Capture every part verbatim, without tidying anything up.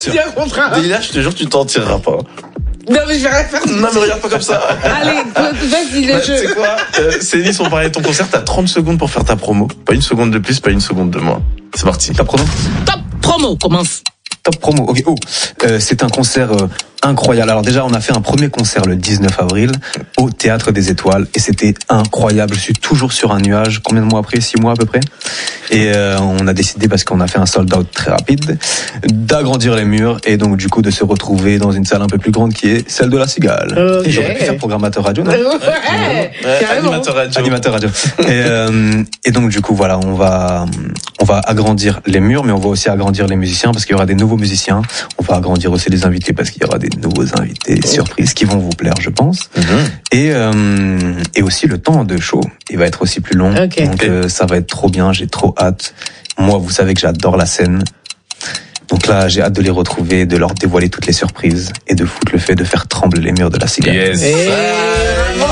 C'est un contrat. Et là, je te jure, tu t'en tireras pas. Non, mais je vais rien faire. Non, mais regarde pas comme ça. Allez, vas-y, le Bah, jeu. tu sais quoi euh, Céline, on parlait de ton concert, t'as trente secondes pour faire ta promo. Pas une seconde de plus, pas une seconde de moins. C'est parti. Ta promo Top promo, commence. Top promo, ok. Oh, euh, c'est un concert euh, incroyable. Alors déjà, on a fait un premier concert le dix-neuf avril au Théâtre des Étoiles et c'était incroyable. Je suis toujours sur un nuage. Combien de mois après? Six mois à peu près. Et euh, on a décidé, parce qu'on a fait un sold out très rapide, d'agrandir les murs et donc du coup de se retrouver dans une salle un peu plus grande qui est celle de la Cigale. Ok. Et j'aurais pu faire programmateur radio, non? Ouais, Ouais, carrément. animateur radio. Animateur radio. Et, euh, et donc du coup voilà, on va on va agrandir les murs, mais on va aussi agrandir les musiciens parce qu'il y aura des nouveaux musiciens. On va agrandir aussi les invités parce qu'il y aura des nouveaux invités surprises qui vont vous plaire, je pense. Mhm. Et euh, et aussi le temps de show, il va être aussi plus long. Ok. Donc euh, ça va être trop bien. J'ai trop hâte. Moi, vous savez que j'adore la scène. Donc là, j'ai hâte de les retrouver, de leur dévoiler toutes les surprises et de foutre le fait de faire trembler les murs de la Cigale. Yes. Et Ah,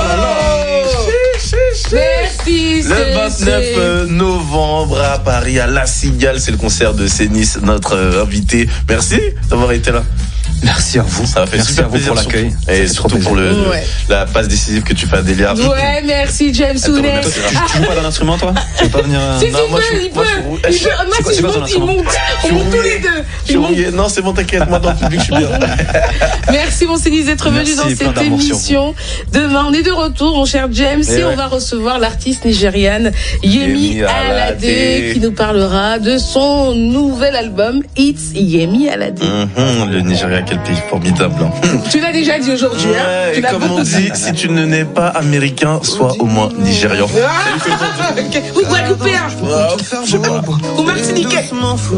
merci, Le vingt-neuf novembre à Paris, à La Cigale, c'est le concert de Cénis, notre euh, invité. Merci d'avoir été là. Merci à vous. Ça m'a fait Merci super à vous plaisir pour l'accueil. surtout. Et Ça fait trop surtout pour le, plaisir. le- Ouais. la passe décisive que tu fais à Delia. Ouais, merci, James Attends, Hounet. merci. Tu, tu joues pas d'un instrument, toi? Tu veux pas venir euh, Si, si, Non, il moi, peut, je suis- il moi, peut. je suis roux- Il je- peut. Max, c'est quoi- il c'est quoi ton monte, il instrument? monte. Je On suis monte tous rouillé. les deux. Je suis rouillé. Non, c'est bon, t'inquiète. Moi, dans le public, je suis bien. Merci, mon Céline, d'être venu Merci, dans plein cette d'amour sur émission. Demain, on est de retour, mon cher James, Et et ouais. on va recevoir l'artiste nigériane Yemi Yemi Alade, Alade. qui nous parlera de son nouvel album, It's Yemi Alade. Mhm, le Nigeria, quel pays formidable. hein. Tu l'as déjà dit aujourd'hui, hein? Ouais, Tu et l'as comme beaucoup on dit, si tu ne n'es pas américain, sois au moins nigérian. Ah, ok. Ou Guadeloupéen, Ouais, je sais pas. ou Martiniquais.